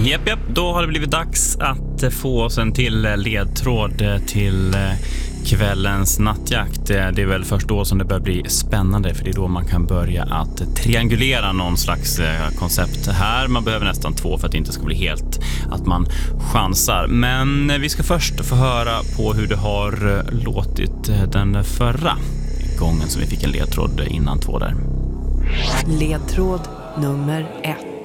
Japp, då har det blivit dags att få oss en till ledtråd till kvällens nattjakt. Det är väl först då som det börjar bli spännande, för det är då man kan börja att triangulera någon slags koncept här. Man behöver nästan 2 för att det inte ska bli helt att man chansar. Men vi ska först få höra på hur det har låtit den förra gången som vi fick en ledtråd innan 2 där. Ledtråd nummer 1.